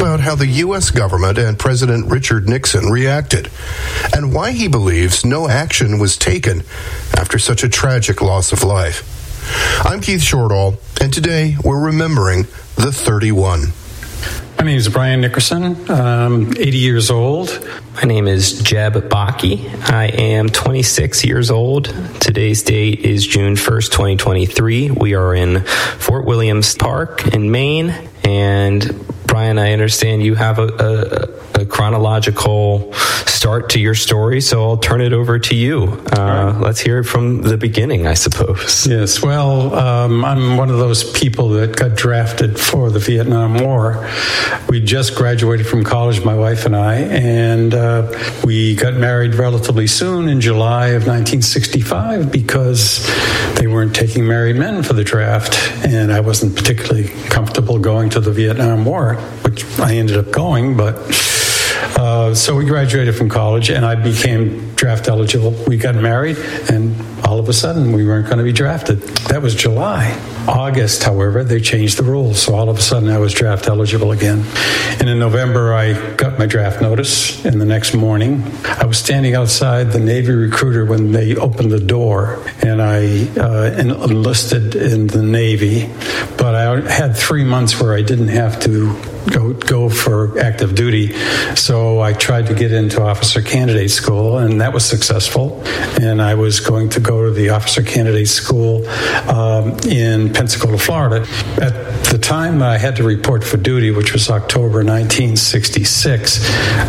about how the U.S. government and President Richard Nixon reacted, and why he believes no action was taken after such a tragic loss of life. I'm Keith Shortall, and today we're remembering the 31. My name is Brian Nickerson. I'm 80 years old. My name is Jeb Bakke. I am 26 years old. Today's date is June 1st, 2023. We are in Fort Williams Park in Maine. And Brian, I understand you have a chronological start to your story, so I'll turn it over to you. Let's hear it from the beginning, I suppose. Yes, well, I'm one of those people that got drafted for the Vietnam War. We just graduated from college, my wife and I, and we got married relatively soon in July of 1965 because they weren't taking married men for the draft, and I wasn't particularly comfortable going to the Vietnam War, which I ended up going, but so we graduated from college and I became draft eligible. We got married and all of a sudden we weren't going to be drafted. That was July. August, however, they changed the rules. So all of a sudden I was draft eligible again. And in November, I got my draft notice. And the next morning, I was standing outside the Navy recruiter when they opened the door. And I enlisted in the Navy. But I had 3 months where I didn't have to go for active duty. So I tried to get into officer candidate school, and that was successful. And I was going to go to the officer candidate school in Pensacola, Florida. At the time I had to report for duty, which was October 1966,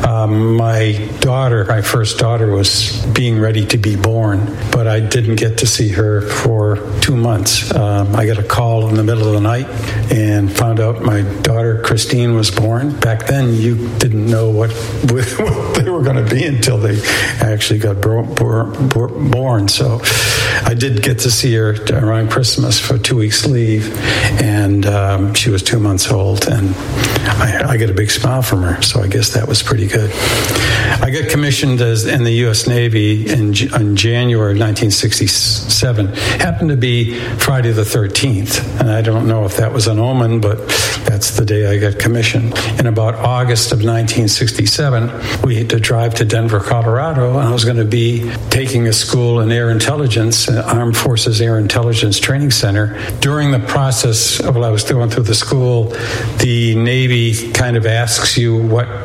my first daughter, was being ready to be born, but I didn't get to see her for 2 months. I got a call in the middle of the night and found out my daughter, Christine, was born. Back then, you didn't know what they were going to be until they actually got born. So I did get to see her around Christmas for 2 weeks leave, and she was 2 months old, and I got a big smile from her, so I guess that was pretty good. I got commissioned in the U.S. Navy in January of 1967. Happened to be Friday the 13th, and I don't know if that was an omen, but that's the day I got commissioned. In about August of 1967, we had to drive to Denver, Colorado, and I was going to be taking a school in air intelligence, Armed Forces Air Intelligence Training Center. During the process of what I was going through the school, the Navy kind of asks you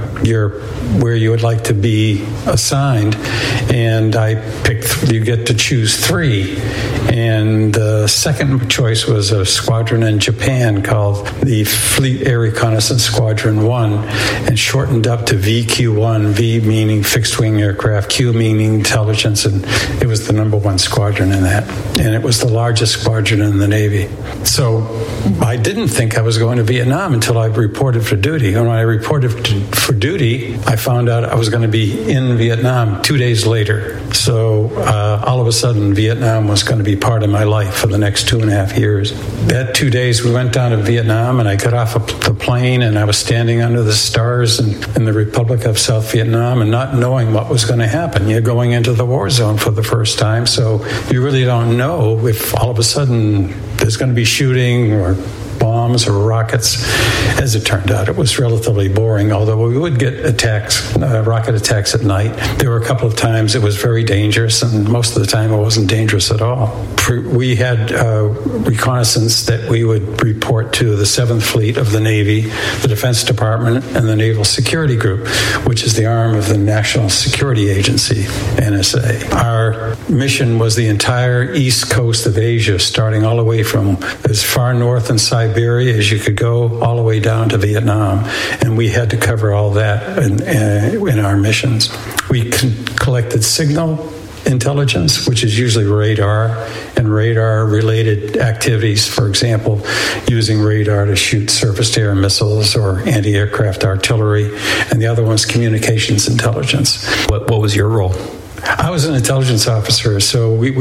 where you would like to be assigned, and I picked, you get to choose 3, and the second choice was a squadron in Japan called the Fleet Air Reconnaissance Squadron 1, and shortened up to VQ1, V meaning fixed wing aircraft, Q meaning intelligence, and it was the number 1 squadron in that, and it was the largest squadron in the Navy. So I didn't think I was going to Vietnam until I reported for duty. And when I reported for duty, I found out I was going to be in Vietnam 2 days later. So all of a sudden, Vietnam was going to be part of my life for the next 2.5 years. That 2 days, we went down to Vietnam, and I got off the plane, and I was standing under the stars in the Republic of South Vietnam and not knowing what was going to happen. You're going into the war zone for the first time, so you really don't know if all of a sudden there's going to be shooting or bombs or rockets. As it turned out, it was relatively boring, although we would get attacks, rocket attacks at night. There were a couple of times it was very dangerous, and most of the time it wasn't dangerous at all. We had reconnaissance that we would report to the 7th Fleet of the Navy, the Defense Department, and the Naval Security Group, which is the arm of the National Security Agency, NSA. Our mission was the entire east coast of Asia, starting all the way from as far north in Siberia as you could go, all the way down to Vietnam, and we had to cover all that in our missions. We collected signal intelligence, which is usually radar and radar-related activities, for example, using radar to shoot surface-to-air missiles or anti-aircraft artillery, and the other one's communications intelligence. What was your role? I was an intelligence officer, so we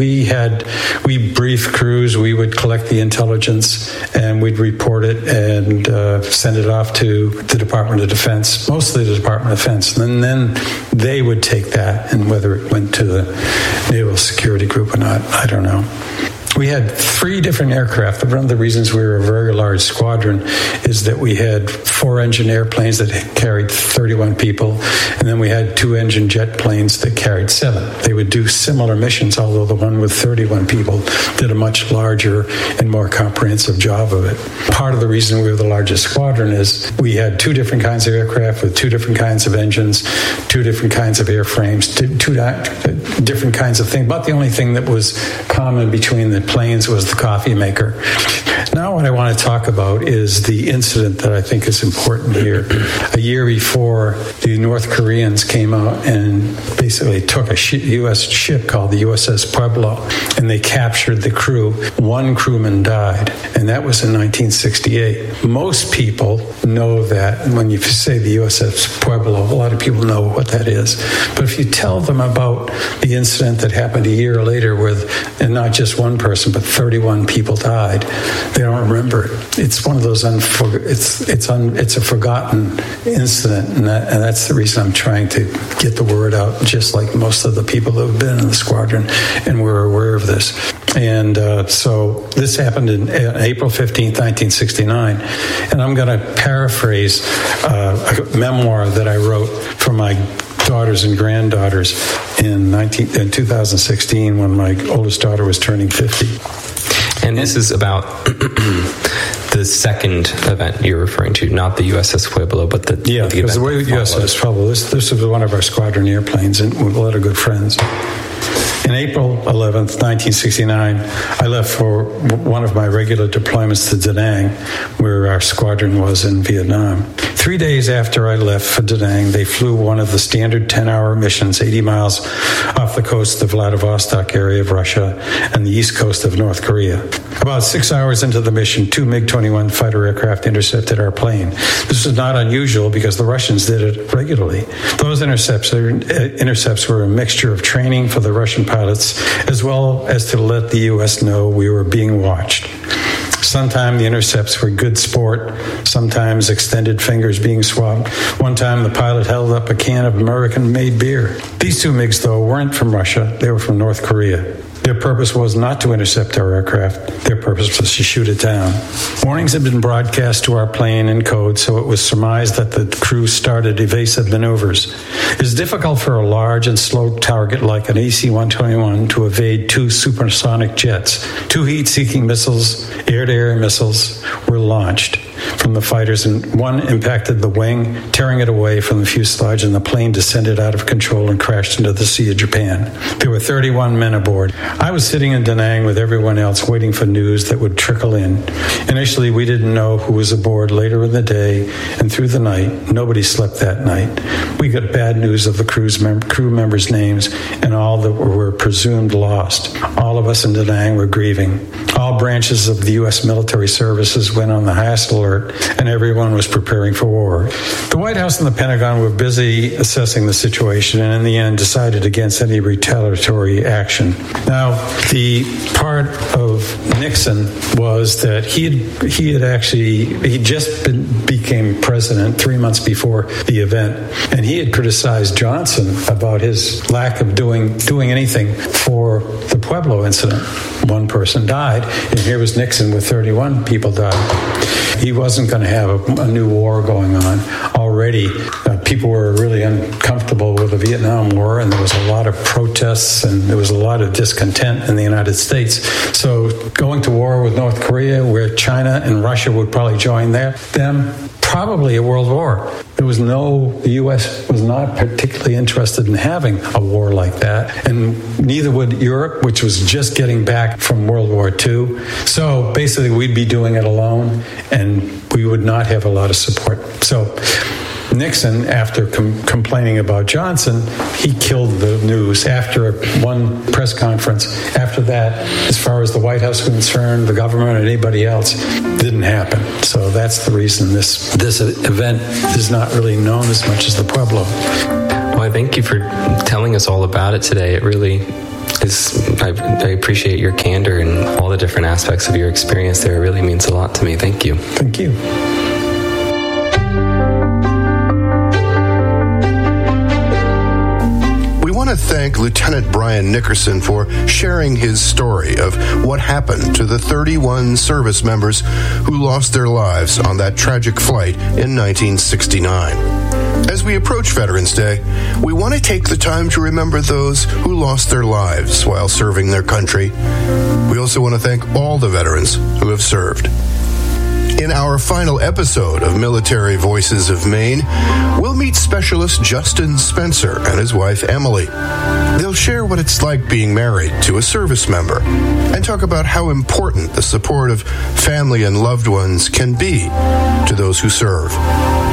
briefed crews. We would collect the intelligence and we'd report it and send it off to the Department of Defense, mostly the Department of Defense. And then they would take that, and whether it went to the Naval Security Group or not, I don't know. We had 3 different aircraft. One of the reasons we were a very large squadron is that we had 4-engine airplanes that carried 31 people, and then we had 2-engine jet planes that carried 7. They would do similar missions, although the one with 31 people did a much larger and more comprehensive job of it. Part of the reason we were the largest squadron is we had 2 different kinds of aircraft with 2 different kinds of engines, 2 different kinds of airframes, 2 different kinds of things. But the only thing that was common between the planes was the coffee maker. Now what I want to talk about is the incident that I think is important here. A year before, the North Koreans came out and basically took a U.S. ship called the USS Pueblo, and they captured the crew. 1 crewman died, and that was in 1968. Most people know that. When you say the USS Pueblo, a lot of people know what that is. But if you tell them about the incident that happened a year later and not just 1 person, but 31 people died, they don't remember it. It's one of those it's a forgotten incident, and that's the reason I'm trying to get the word out, just like most of the people that have been in the squadron and were aware of this. And so this happened in April 15th, 1969, and I'm going to paraphrase a memoir that I wrote for my daughters and granddaughters in 2016 when my oldest daughter was turning 50. And this is about the second event you're referring to, not the USS Pueblo, but the event. Because the USS Pueblo, this was one of our squadron airplanes, and with a lot of good friends. In April 11th, 1969, I left for one of my regular deployments to Da Nang, where our squadron was in Vietnam. 3 days after I left for Da Nang, they flew one of the standard 10-hour missions 80 miles off the coast of Vladivostok area of Russia and the east coast of North Korea. About 6 hours into the mission, 2 MiG-21 fighter aircraft intercepted our plane. This was not unusual because the Russians did it regularly. Those intercepts were a mixture of training for the Russian pilots as well as to let the U.S. know we were being watched. Sometimes the intercepts were good sport, sometimes extended fingers being swapped. One time the pilot held up a can of American-made beer. These 2 MiGs, though, weren't from Russia. They were from North Korea. Their purpose was not to intercept our aircraft. Their purpose was to shoot it down. Warnings had been broadcast to our plane in code, so it was surmised that the crew started evasive maneuvers. It is difficult for a large and slow target like an AC-121 to evade 2 supersonic jets. 2 heat-seeking missiles, air-to-air missiles, were launched from the fighters, and one impacted the wing, tearing it away from the fuselage, and the plane descended out of control and crashed into the Sea of Japan. There were 31 men aboard. I was sitting in Da Nang with everyone else waiting for news that would trickle in. Initially, we didn't know who was aboard. Later in the day and through the night, nobody slept that night. We got bad news of the crew members' names, and all that were presumed lost. All of us in Da Nang were grieving. All branches of the U.S. military services went on the highest alert, and everyone was preparing for war. The White House and the Pentagon were busy assessing the situation, and in the end decided against any retaliatory action. Now, the part of Nixon was that he just became president 3 months before the event, and he had criticized Johnson about his lack of doing anything for the Pueblo incident. 1 person died, and here was Nixon with 31 people died. He wasn't going to have a new war going on. Already, people were really uncomfortable with the Vietnam War, and there was a lot of protests, and there was a lot of discontent in the United States. So going to war with North Korea, where China and Russia would probably join them, probably a world war. The U.S. was not particularly interested in having a war like that, and neither would Europe, which was just getting back from World War II. So basically, we'd be doing it alone, and we would not have a lot of support. So Nixon, after complaining about Johnson, he killed the news after one press conference. After that, as far as the White House was concerned, the government, or anybody else, didn't happen. So that's the reason this event is not really known as much as the Pueblo. Well, I thank you for telling us all about it today. It really is. I appreciate your candor and all the different aspects of your experience there. It really means a lot to me. Thank you. Thank you. thank Lieutenant Brian Nickerson for sharing his story of what happened to the 31 service members who lost their lives on that tragic flight in 1969. As we approach Veterans Day, we want to take the time to remember those who lost their lives while serving their country. We also want to thank all the veterans who have served. In our final episode of Military Voices of Maine, we'll meet specialist Justin Spencer and his wife Emily. They'll share what it's like being married to a service member and talk about how important the support of family and loved ones can be to those who serve.